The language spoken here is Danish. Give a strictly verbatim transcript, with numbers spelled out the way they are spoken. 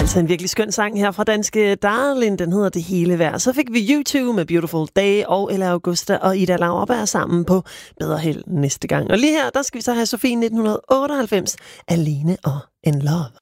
Altså en virkelig skøn sang her fra danske Darlin, den hedder Det Hele Værd. Så fik vi U to med Beautiful Day og Ella Augusta og Ida Lauerberg sammen på Bedre Held næste gang. Og lige her, der skal vi så have Sofie nitten otteoghalvfems, Alene og In Love.